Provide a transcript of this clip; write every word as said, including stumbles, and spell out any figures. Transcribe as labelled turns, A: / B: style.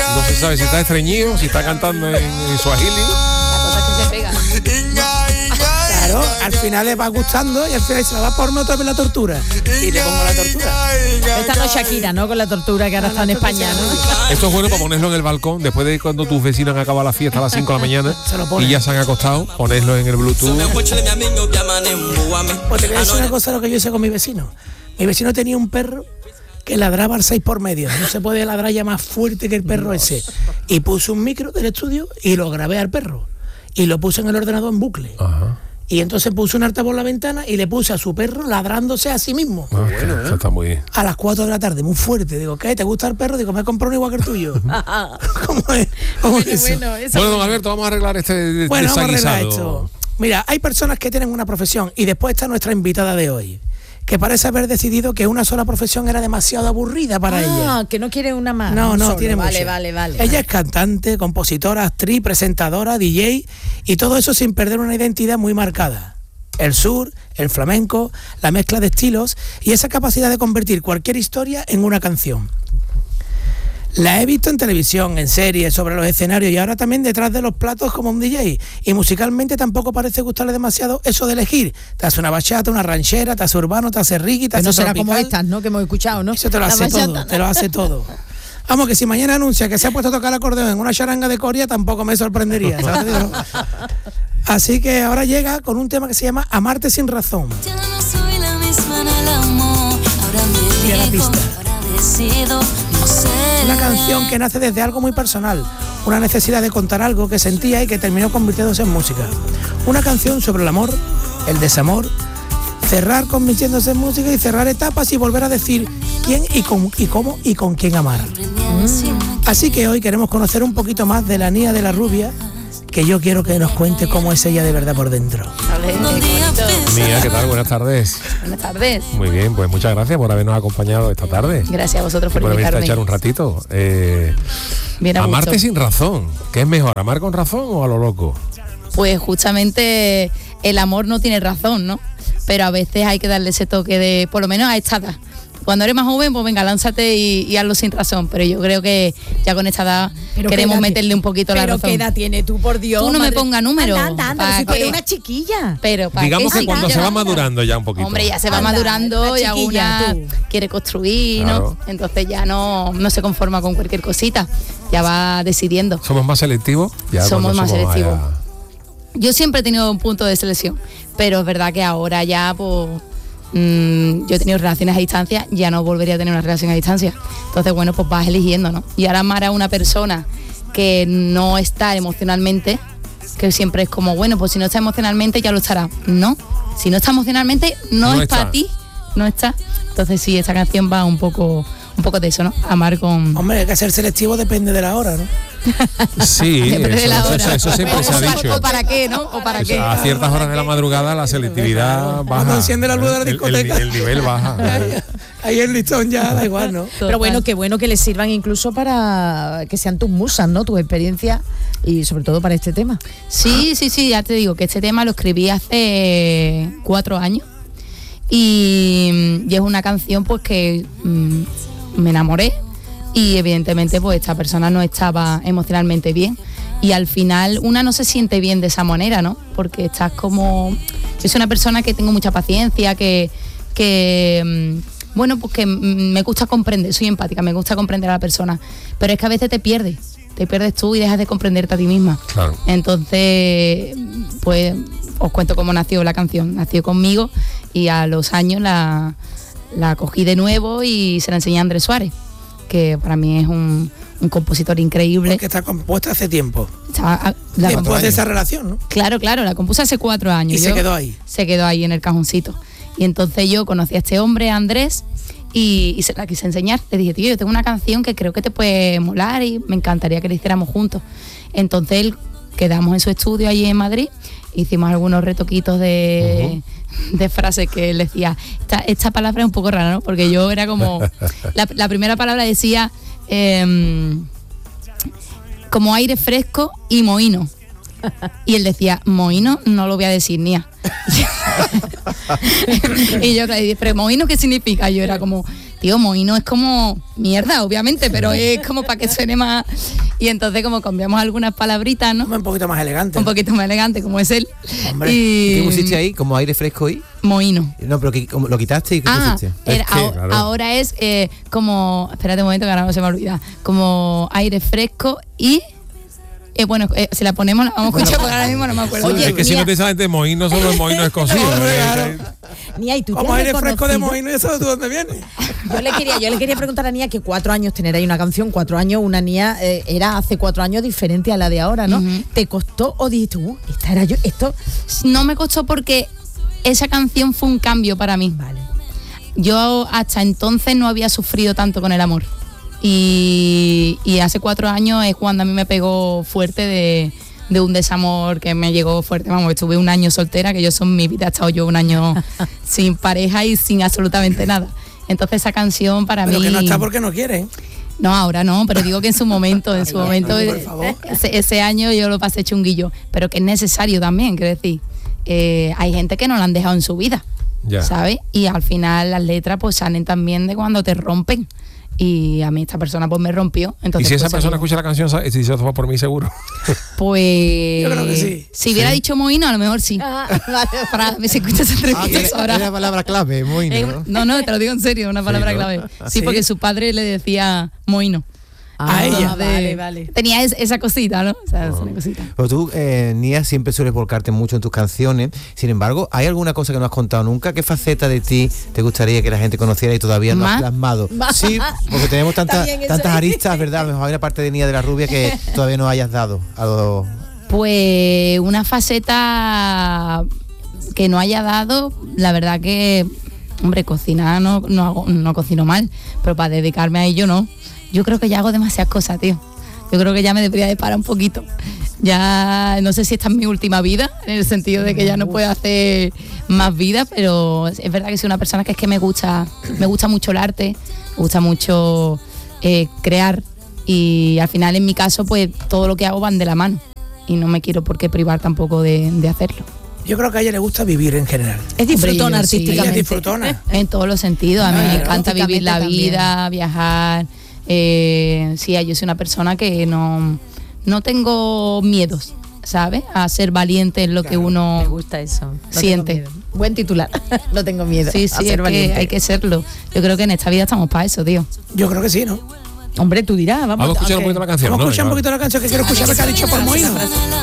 A: No se sabe si está estreñido, si está cantando en, en suajili.
B: La cosa es que se pega.
C: Claro, al final le va gustando y al final se la va por otra vez la tortura. Y le pongo la tortura.
B: Esta no es Shakira, ¿no? Con la tortura que ahora está en España, ¿no?
A: Esto es bueno para ponerlo en el balcón, después de cuando tus vecinos han acabado la fiesta a las cinco de la mañana y ya se han acostado, ponerlo en el Bluetooth.
C: Pues te voy a decir una cosa, lo que yo hice con mi vecino. Mi vecino tenía un perro que ladraba al seis por medio. No se puede ladrar ya más fuerte que el perro ese. Y puse un micro del estudio y lo grabé al perro. Y lo puse en el ordenador en bucle.
A: Ajá.
C: Y entonces puse un altavoz por la ventana y le puse a su perro ladrándose a sí mismo.
A: Ah, bueno, eso está muy bien.
C: A las cuatro de la tarde, muy fuerte. Digo, ¿qué? ¿Te gusta el perro? Digo, me he comprado uno igual que el tuyo. ¿Cómo es? ¿Cómo
B: Bueno,
C: es eso?
B: bueno, eso-
A: Bueno, don Alberto, vamos a arreglar este
C: Bueno, vamos a arreglar
A: desaguisado.
C: esto. Mira, hay personas que tienen una profesión y después está nuestra invitada de hoy, que parece haber decidido que una sola profesión era demasiado aburrida para ella.
B: Ah, que no quiere una más.
C: No,
B: un
C: no,
B: solo.
C: tiene
B: Vale,
C: mucho.
B: vale, vale.
C: Ella es cantante, compositora, actriz, presentadora, D J y todo eso sin perder una identidad muy marcada. El sur, el flamenco, la mezcla de estilos y esa capacidad de convertir cualquier historia en una canción. La he visto en televisión, en series, sobre los escenarios y ahora también detrás de los platos como un D J. Y musicalmente tampoco parece gustarle demasiado eso de elegir. Te hace una bachata, una ranchera, te hace urbano, te hace reggae, te
B: Que
C: hace
B: no será
C: tropical.
B: como estas, ¿no? Que hemos escuchado, ¿no?
C: Eso te lo
B: La
C: hace
B: bachata,
C: todo,
B: ¿no?
C: te lo hace todo. Vamos, que si mañana anuncia que se ha puesto a tocar el acordeón en una charanga de Corea, tampoco me sorprendería, ¿sabes? Así que ahora llega con un tema que se llama Amarte sin razón.
D: Ya no soy la misma en el amor. Ahora me
C: Mira la
D: digo,
C: pista.
D: ahora decido, no sé.
C: Una canción que nace desde algo muy personal, una necesidad de contar algo que sentía y que terminó convirtiéndose en música. Una canción sobre el amor, el desamor, cerrar convirtiéndose en música y cerrar etapas y volver a decir quién y, con, y cómo y con quién amar. Así que hoy queremos conocer un poquito más de la Nia de la Rubia, que yo quiero que nos cuente cómo es ella de verdad por dentro.
B: Vale, qué bonito.
A: Mía, ¿qué tal? Buenas tardes.
B: Buenas tardes.
A: Muy bien, pues muchas gracias por habernos acompañado esta tarde.
B: Gracias a vosotros por
A: Por venir a
B: invitarme.
A: echar un ratito. Eh,
B: Bien a
A: amarte
B: gusto.
A: sin razón. ¿Qué es mejor, amar con razón o a lo loco?
B: Pues justamente el amor no tiene razón, ¿no? Pero a veces hay que darle ese toque de, por lo menos a esta edad. Cuando eres más joven, pues venga, lánzate y, y hazlo sin razón. Pero yo creo que ya con esta edad
E: Pero
B: queremos
E: ¿qué edad
B: meterle un poquito la
E: Pero
B: razón.
E: ¿qué edad tiene tú, por Dios?
B: Tú no me
E: madre?
B: pongas número.
E: Anda, anda, anda,
B: ¿Pa'
E: si tú eres
B: qué?
E: una chiquilla.
B: Pero ¿para
A: Digamos
B: qué
A: que cuando
B: si
A: se
B: ya-
A: va madurando ya un poquito.
B: Hombre, ya se va
E: Anda,
B: madurando
E: una
B: y
E: chiquilla,
B: alguna
E: tú.
B: quiere construir,
A: Claro.
B: ¿no? Entonces ya no, no se conforma con cualquier cosita, ya va decidiendo.
A: ¿Somos más selectivos? Ya
B: Somos
A: cuando
B: más selectivos.
A: allá-
B: Yo siempre he tenido un punto de selección, pero es verdad que ahora ya, pues, mm, yo he tenido relaciones a distancia, ya no volvería a tener una relación a distancia. Entonces, bueno, pues vas eligiendo, ¿no? Y ahora amar a una persona que no está emocionalmente, que siempre es como, bueno, pues si no está emocionalmente ya lo estará. No, si no está emocionalmente no,
A: No
B: es
A: está.
B: para ti, no está. Entonces sí, esta canción va un poco, un poco de eso, ¿no? Amar con...
C: Hombre, que ser selectivo depende de la hora, ¿no?
A: Sí,
B: Depende de
A: eso,
B: la
A: eso-
B: hora.
A: eso siempre se ha
B: O para-
A: dicho.
B: ¿O para qué, no? ¿O para
A: Eso,
B: qué?
A: a ciertas horas de la madrugada la selectividad baja.
C: Cuando enciende la luz de la
A: El- el-
C: discoteca.
A: El, nivel baja.
C: Ahí el listón ya da igual, ¿no?
E: Pero bueno, qué bueno que les sirvan incluso para que sean tus musas, ¿no? Tus experiencias y sobre todo para este tema.
B: Sí, sí, sí, ya te digo que este tema lo escribí hace cuatro años y, y es una canción pues que mm, me enamoré y evidentemente pues esta persona no estaba emocionalmente bien y al final una no se siente bien de esa manera, ¿no? Porque estás como... Yo soy una persona que tengo mucha paciencia, que... que mm, bueno, pues que mm, me gusta comprender, soy empática, me gusta comprender a la persona, pero es que a veces te pierdes, te pierdes tú y dejas de comprenderte a ti misma.
A: Claro.
B: Entonces, pues os cuento cómo nació la canción. Nació conmigo y a los años la, la cogí de nuevo y se la enseñé a Andrés Suárez, que para mí es un, un compositor increíble.
C: Porque está compuesta hace tiempo.
B: Estaba- la
C: Después
B: compuse-
C: de esa relación, ¿no?
B: Claro, claro, la compuse hace cuatro años.
C: Y se
B: Yo-
C: quedó ahí.
B: Se quedó ahí en el cajoncito. Y entonces yo conocí a este hombre, a Andrés, y, y se la quise enseñar. Le dije, tío, yo tengo una canción que creo que te puede molar y me encantaría que la hiciéramos juntos. Entonces él, quedamos en su estudio allí en Madrid, hicimos algunos retoquitos de, uh-huh. de frases que él decía. Esta, esta palabra es un poco rara, ¿no? Porque yo era como... La, la primera palabra decía eh, como aire fresco y mohíno. Y él decía, mohíno no lo voy a decir, Nia. Y yo le dije, pero mohíno, ¿qué significa? Yo era como, tío, mohino es como mierda, obviamente, pero es como para que suene más. Y entonces como cambiamos algunas palabritas, ¿no?
C: Un poquito más elegante.
B: Un poquito más elegante, como es él.
C: Hombre,
B: y
F: ¿Qué pusiste ahí? ¿Como aire fresco ahí?
B: mohino.
F: No, pero ¿qué- cómo- ¿lo quitaste y qué
B: Ah,
F: pusiste?
B: era-
A: Es que,
B: aho-
A: claro.
B: ahora es eh, como, espérate un momento que ahora no se me olvida, como aire fresco y, eh, bueno, eh, si la ponemos la vamos a escuchar porque ahora mismo no me acuerdo.
E: Oye,
A: es que si
E: mira.
A: no te sabes de mohino, solo el mohino escocido.
C: Hombre,
A: ¿eh?
C: claro.
E: Nia, ¿y tú te
C: Como
E: has
C: aire fresco de
E: reconocido?
C: mohino, ¿y sabes tú dónde viene?
E: Yo le quería, yo le quería preguntar a Nia que cuatro años tener ahí una canción, cuatro años, una Nia eh, era hace cuatro años diferente a la de ahora, ¿no?
B: Ujú.
E: ¿Te costó o dijiste, uh, esta era yo, esto?
B: No me costó porque esa canción fue un cambio para mí.
E: Vale.
B: Yo hasta entonces no había sufrido tanto con el amor. Y, y hace cuatro años es cuando a mí me pegó fuerte de, de un desamor que me llegó fuerte. Vamos, estuve un año soltera, que yo son mi vida, he estado yo un año sin pareja y sin absolutamente nada. Entonces esa canción para
C: Pero
B: mí...
C: que no está porque no quiere. ¿eh?
B: No, ahora no, pero digo que en su momento, en su
C: Ay,
B: momento,
C: ay, por favor.
B: ese, ese año yo lo pasé chunguillo, pero que es necesario también, quiero decir. Eh, hay gente que no lo han dejado en su vida,
A: Ya.
B: ¿sabes? Y al final las letras pues salen también de cuando te rompen. Y a mí esta persona pues me rompió.
A: Y
B: Entonces,
A: si esa
B: pues,
A: persona
B: ahí-
A: escucha la canción, ¿sabes? Si se fue por mí, seguro.
B: pues
C: Yo creo que sí.
B: si hubiera dicho mohino, a lo mejor sí.
E: Ah, vale.
B: Para ver si escuchas entre
F: Ah, que era,
B: ahora.
F: era la palabra clave, muy
B: Eh,
F: ¿no?
B: no, no, te lo digo en serio, una palabra
A: ¿no?
B: clave. Sí,
C: ¿Sí?
B: porque su padre le decía mohino.
C: A ella.
B: Entonces,
E: Vale, vale.
B: Tenía es- esa cosita, ¿no? O sea, es una cosita.
F: Pero tú, eh, Nia, siempre sueles volcarte mucho en tus canciones. Sin embargo, ¿hay alguna cosa que no has contado nunca? ¿Qué faceta de ti te gustaría que la gente conociera y todavía no has
B: ¿Más?
F: plasmado?
E: Más.
F: Sí, porque tenemos tantas
E: También eso
F: tantas
E: es.
F: aristas, ¿verdad? A lo mejor hay una parte de Nia de la Rubia que todavía no hayas dado a los...
B: Pues una faceta que no haya dado, la verdad que, hombre, cocinar no, no, hago- no cocino mal, pero para dedicarme a ello no. Yo creo que ya hago demasiadas cosas, tío. Yo creo que ya me debería de parar un poquito. Ya no sé si esta es mi última vida, en el sentido de que ya no puedo hacer más vida, pero es verdad que soy una persona que es que me gusta, me gusta mucho el arte, me gusta mucho eh, crear y al final en mi caso pues todo lo que hago van de la mano y no me quiero por qué privar tampoco de, de hacerlo.
C: Yo creo que a ella le gusta vivir en general.
E: Es disfrutona
B: Hombre, yo sí.
C: Ella es
E: artísticamente.
C: disfrutona.
B: En todos los sentidos, a mí me
C: Claro.
B: encanta vivir la
E: Artísticamente
B: vida, viajar. Eh, sí, yo soy una persona que no, no tengo miedos, ¿sabes? A ser valiente en lo que
E: Me
B: uno
E: gusta eso. No tengo
B: siente.
E: miedo. Buen titular. No tengo miedo.
B: Sí,
E: a
B: sí,
E: ser
B: es que
E: valiente.
B: hay que serlo. Yo creo que en esta vida estamos para eso, tío.
C: Yo creo que sí, ¿no?
E: Hombre, tú dirás, vamos,
A: Vamos a escuchar un
E: aunque-
A: poquito la canción,
C: Vamos a
A: ¿no?
C: escuchar un
A: Venga,
C: poquito la canción que quiero escuchar lo que ha dicho por Mohino.